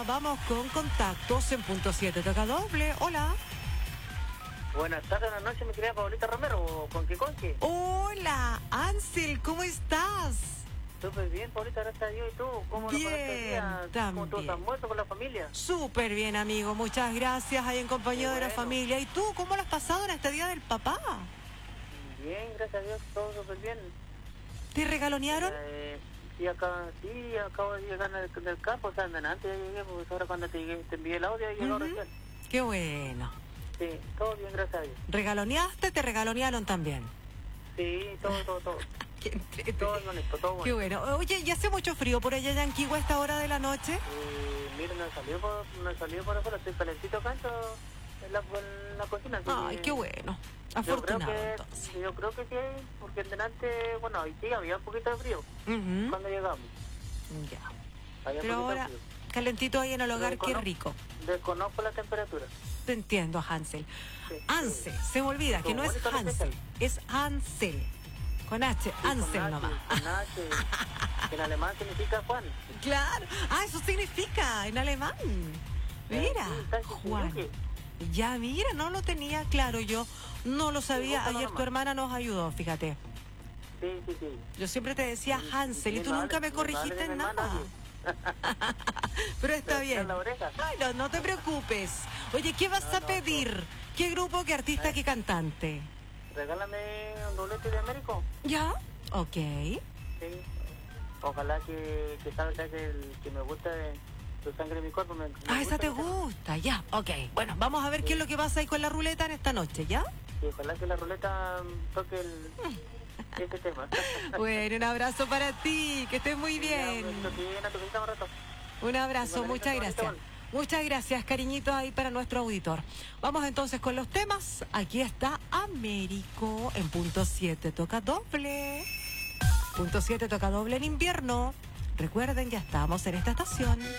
vamos con contactos en punto 7, toca doble. Hola. Buenas tardes, buenas noches, mi querida Paulita Romero, Conqui Conqui. Hola, Ansel, ¿cómo estás? Súper bien, Paulita, gracias a Dios. ¿Y tú? ¿Cómo lo pasaste el día? ¿Cómo tú estás muerto con la familia? Súper bien, amigo, muchas gracias, ahí en compañía de la familia. ¿Y tú, cómo lo has pasado en este día del papá? Bien, gracias a Dios, todo súper bien. ¿Te regalonearon? Sí, acabo de llegar del campo, o sea, antes ya llegué, pues ahora cuando te envié el audio, llegó recién. Qué bueno. Sí, todo bien, gracias a Dios. ¿Regaloneaste? ¿Te regalonearon también? Sí, todo. Qué entretenido. Todo bonito, todo bueno. Qué bueno. Oye, ¿ya hace mucho frío por allá en Anquihue a esta hora de la noche? Mira, no he salido por afuera, estoy calentito acá en la cocina. Ay, qué bueno. Afortunado, entonces. Yo creo que sí, porque en delante, bueno, hoy sí había un poquito de frío cuando llegamos. Ya. Había Pero ahora, frío. Calentito ahí en el hogar, qué rico. Desconozco la temperatura. Te entiendo, Hansel. Sí, Ansel, se me olvida que no es Hansel, es Hansel. Con H, Ansel nomás. Con H, que en alemán significa Juan. Claro. Ah, eso significa en alemán. Mira, Juan. Ya, mira, no lo tenía claro yo. No lo sabía. Ayer tu hermana nos ayudó, fíjate. Sí. Yo siempre te decía Hansel y tú nunca me corregiste en nada. Pero está bien. Ay, no te preocupes. Oye, ¿qué vas a pedir? ¿Qué grupo, qué artista, qué cantante? Regálame un doblete de Américo. ¿Ya? Ok. Sí. Ojalá que salga que me gusta tu sangre en mi cuerpo. Esa te gusta, ya. Ok. Bueno, vamos a ver qué es lo que pasa ahí con la ruleta en esta noche, ¿ya? Sí, ojalá que la ruleta toque este tema. Bueno, un abrazo para ti, que estés muy bien. Un abrazo, muchas gracias. Muchas gracias, cariñitos ahí para nuestro auditor. Vamos entonces con los temas. Aquí está Américo en punto 7, toca doble. Punto 7 toca doble en invierno. Recuerden, ya estamos en esta estación.